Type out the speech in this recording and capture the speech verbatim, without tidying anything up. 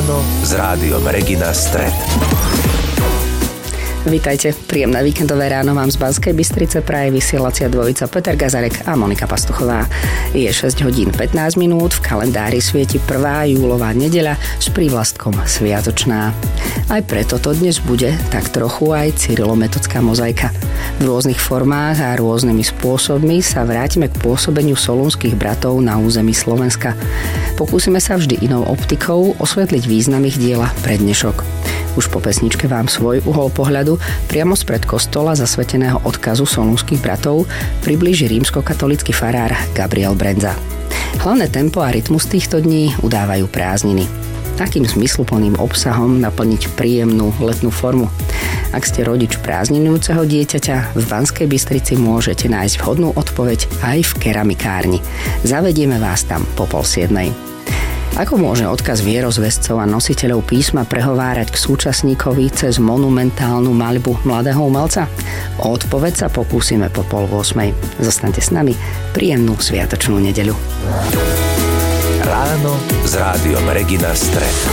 Ráno s Rádiom Regina Stred. Vítajte, príjemné víkendové ráno vám z Banskej Bystrice praje vysielacia dvojica Peter Gazarek a Monika Pastuchová. Je šesť hodín pätnásť minút, v kalendári svieti prvá júlová nedeľa s prívlastkom sviatočná. Aj preto to dnes bude tak trochu aj cyrilo-metodská mozaika. V rôznych formách a rôznymi spôsobmi sa vrátime k pôsobeniu solúnskych bratov na území Slovenska. Pokúsime sa vždy inou optikou osvetliť význam ich diela pre dnešok. Už po pesničke vám svoj uhol pohľadu priamo spred kostola zasveteného odkazu solúnskych bratov priblíži rímskokatolícky farár Gabriel Brenza. Hlavné tempo a rytmus týchto dní udávajú prázdniny. Akým zmysluplným obsahom naplniť príjemnú letnú formu? Ak ste rodič prázdninujúceho dieťaťa, v Banskej Bystrici môžete nájsť vhodnú odpoveď aj v keramikárni. Zavedieme vás tam po pol siedmej. Ako môže odkaz vierozvescov a nositeľov písma prehovárať k súčasníkovi cez monumentálnu maľbu mladého umelca? O odpoveď sa pokúsime po pol vosmej. Zostaňte s nami, príjemnú sviatočnú nedeľu. Ráno s Rádiom Regina Stred.